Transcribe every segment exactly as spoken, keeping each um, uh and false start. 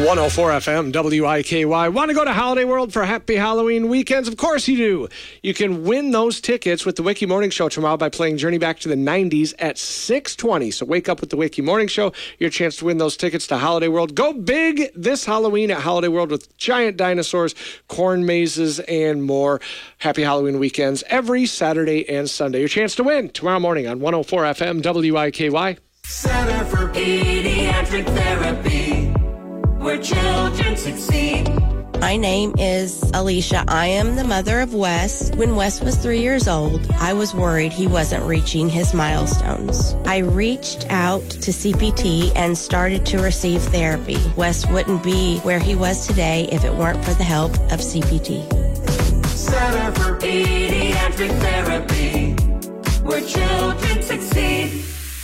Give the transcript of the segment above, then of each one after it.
one oh four F M, W I K Y. Want to go to Holiday World for happy Halloween weekends? Of course you do. You can win those tickets with the Wiki Morning Show tomorrow by playing Journey Back to the nineties at six twenty. So wake up with the Wiki Morning Show. Your chance to win those tickets to Holiday World. Go big this Halloween at Holiday World with giant dinosaurs, corn mazes, and more. Happy Halloween weekends every Saturday and Sunday. Your chance to win tomorrow morning on one oh four F M, W I K Y. Center for Pediatric Therapy, where children succeed. My name is Alicia. I am the mother of Wes. When Wes was three years old, I was worried he wasn't reaching his milestones. I reached out to C P T and started to receive therapy. Wes wouldn't be where he was today if it weren't for the help of C P T. Center for Pediatric Therapy, where children succeed.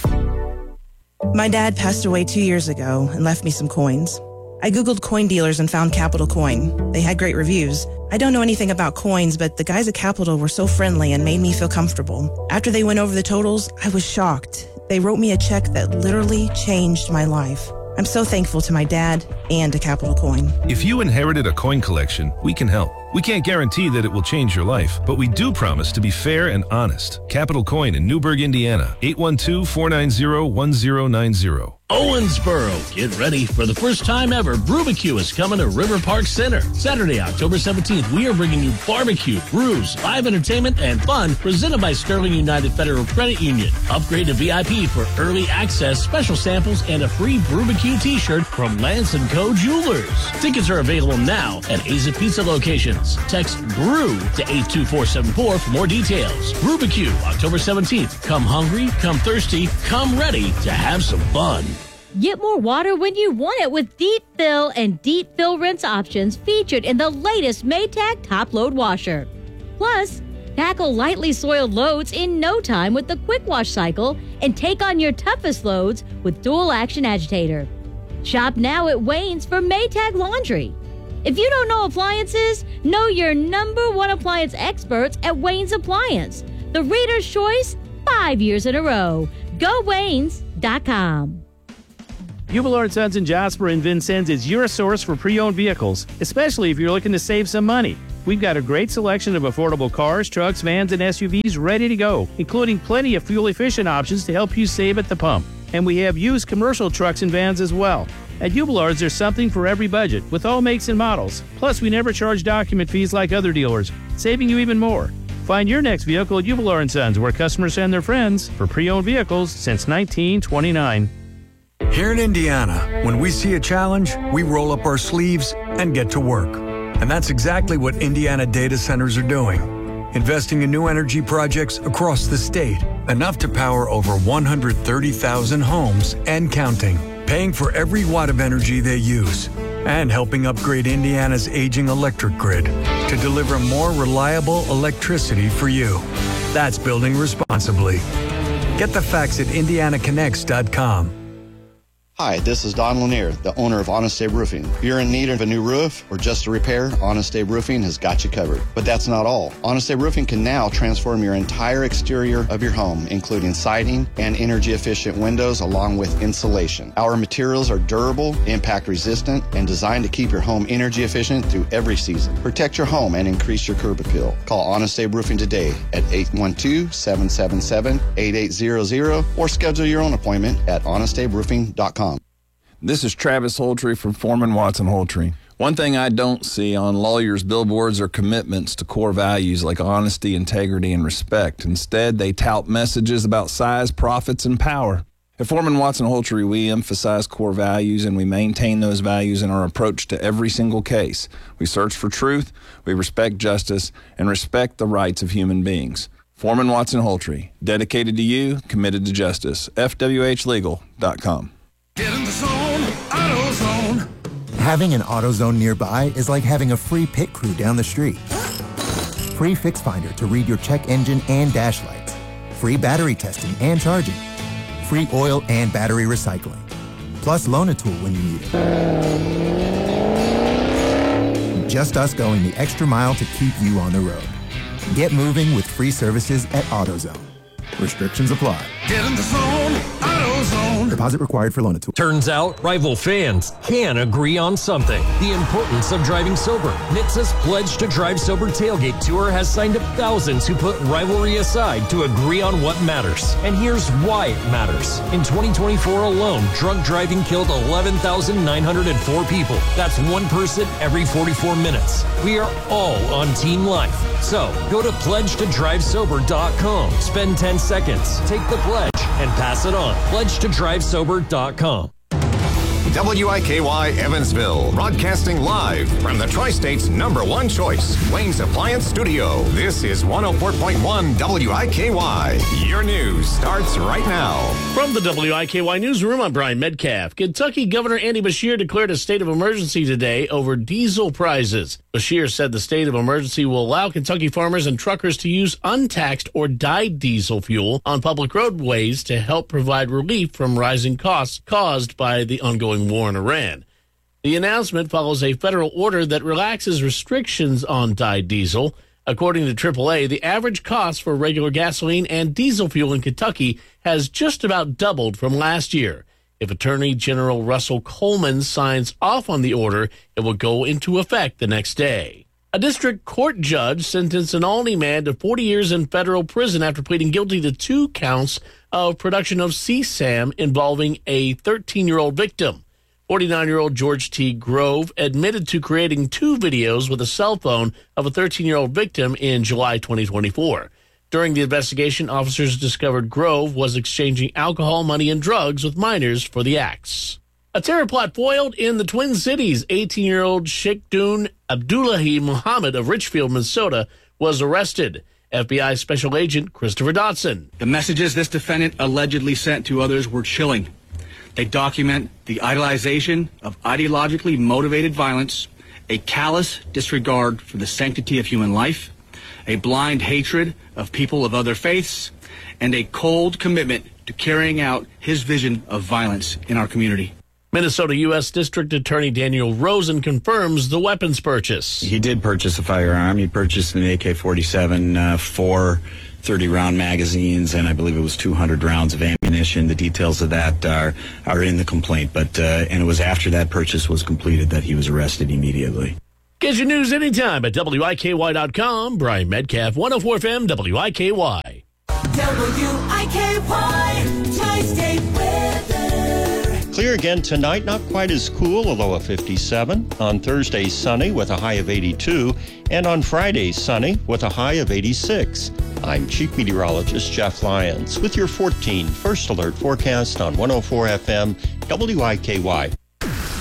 My dad passed away two years ago and left me some coins. I Googled coin dealers and found Capital Coin. They had great reviews. I don't know anything about coins, but the guys at Capital were so friendly and made me feel comfortable. After they went over the totals, I was shocked. They wrote me a check that literally changed my life. I'm so thankful to my dad and to Capital Coin. If you inherited a coin collection, we can help. We can't guarantee that it will change your life, but we do promise to be fair and honest. Capital Coin in Newburgh, Indiana, eight one two, four nine zero, one zero nine zero. Owensboro, get ready for the first time ever. Brubacue is coming to River Park Center. Saturday, October seventeenth, we are bringing you barbecue, brews, live entertainment, and fun presented by Sterling United Federal Credit Union. Upgrade to V I P for early access, special samples, and a free Brubacue t-shirt from Lance and Co. Jewelers. Tickets are available now at Aza Pizza locations. Text BREW to eight two four seven four for more details. Brubacue, October seventeenth. Come hungry, come thirsty, come ready to have some fun. Get more water when you want it with Deep Fill and Deep Fill rinse options featured in the latest Maytag Top Load Washer. Plus, tackle lightly soiled loads in no time with the Quick Wash cycle and take on your toughest loads with Dual Action Agitator. Shop now at Wayne's for Maytag Laundry. If you don't know appliances, know your number one appliance experts at Wayne's Appliance. The Reader's Choice, five years in a row. Go Waynes dot com. Hubler and Sons in Jasper and Vincennes is your source for pre-owned vehicles, especially if you're looking to save some money. We've got a great selection of affordable cars, trucks, vans, and S U Vs ready to go, including plenty of fuel-efficient options to help you save at the pump. And we have used commercial trucks and vans as well. At Hublars, there's something for every budget, with all makes and models. Plus, we never charge document fees like other dealers, saving you even more. Find your next vehicle at Hubler and Sons, where customers send their friends for pre-owned vehicles since nineteen twenty-nine. Here in Indiana, when we see a challenge, we roll up our sleeves and get to work. And that's exactly what Indiana data centers are doing. Investing in new energy projects across the state, enough to power over one hundred thirty thousand homes and counting. Paying for every watt of energy they use, and helping upgrade Indiana's aging electric grid to deliver more reliable electricity for you. That's building responsibly. Get the facts at indiana connects dot com. Hi, this is Don Lanier, the owner of Honest Abe Roofing. If you're in need of a new roof or just a repair, Honest Abe Roofing has got you covered. But that's not all. Honest Abe Roofing can now transform your entire exterior of your home, including siding and energy-efficient windows along with insulation. Our materials are durable, impact-resistant, and designed to keep your home energy-efficient through every season. Protect your home and increase your curb appeal. Call Honest Abe Roofing today at eight one two, seven seven seven, eight eight zero zero or schedule your own appointment at honest abe roofing dot com. This is Travis Holtree from Foreman Watson Holtree. One thing I don't see on lawyers' billboards are commitments to core values like honesty, integrity, and respect. Instead, they tout messages about size, profits, and power. At Foreman Watson Holtree, we emphasize core values, and we maintain those values in our approach to every single case. We search for truth, we respect justice, and respect the rights of human beings. Foreman Watson Holtree, dedicated to you, committed to justice. F W H legal dot com. Get in the zone, AutoZone. Having an AutoZone nearby is like having a free pit crew down the street. Free Fix Finder to read your check engine and dash lights. Free battery testing and charging. Free oil and battery recycling. Plus Loan-A-Tool when you need it. Just us going the extra mile to keep you on the road. Get moving with free services at AutoZone. Restrictions apply. Get in the zone, AutoZone. AutoZone. Deposit required for loan tool. Turns out, rival fans can agree on something. The importance of driving sober. N H T S A's Pledge to Drive Sober Tailgate Tour has signed up thousands who put rivalry aside to agree on what matters. And here's why it matters. In twenty twenty-four alone, drunk driving killed eleven thousand nine hundred four people. That's one person every forty-four minutes. We are all on Team Life. So, go to pledge to drive sober dot com. Spend ten seconds, take the pledge, and pass it on. pledge to drive sober dot com. W I K Y Evansville, broadcasting live from the Tri-State's number one choice, Wayne's Appliance Studio. This is one oh four point one W I K Y. Your news starts right now. From the W I K Y Newsroom, I'm Brian Metcalf. Kentucky Governor Andy Beshear declared a state of emergency today over diesel prices. Beshear said the state of emergency will allow Kentucky farmers and truckers to use untaxed or dyed diesel fuel on public roadways to help provide relief from rising costs caused by the ongoing war in Iran. The announcement follows a federal order that relaxes restrictions on dyed diesel. According to triple A, the average cost for regular gasoline and diesel fuel in Kentucky has just about doubled from last year. If Attorney General Russell Coleman signs off on the order, it will go into effect the next day. A district court judge sentenced an Albany man to forty years in federal prison after pleading guilty to two counts of production of C SAM involving a thirteen-year-old victim. forty-nine-year-old George T. Grove admitted to creating two videos with a cell phone of a thirteen-year-old victim in July twenty twenty-four. During the investigation, officers discovered Grove was exchanging alcohol, money, and drugs with minors for the acts. A terror plot foiled in the Twin Cities. eighteen-year-old Sheikhdun Abdullahi Muhammad of Richfield, Minnesota, was arrested. F B I Special Agent Christopher Dotson. The messages this defendant allegedly sent to others were chilling. They document the idolization of ideologically motivated violence, a callous disregard for the sanctity of human life, a blind hatred of people of other faiths, and a cold commitment to carrying out his vision of violence in our community. Minnesota U S District Attorney Daniel Rosen confirms the weapons purchase. He did purchase a firearm. He purchased an A K forty-seven, uh, four thirty-round magazines, and I believe it was two hundred rounds of ammunition. The details of that are are in the complaint, but uh, and it was after that purchase was completed that he was arrested immediately. Get your news anytime at W I K Y dot com. Brian Metcalf, one oh four F M, W I K Y. W I K Y, Tri-State weather. Clear again tonight, not quite as cool, a low of fifty-seven. On Thursday, sunny with a high of eighty-two. And on Friday, sunny with a high of eighty-six. I'm Chief Meteorologist Jeff Lyons with your fourteen First Alert forecast on one oh four F M, W I K Y.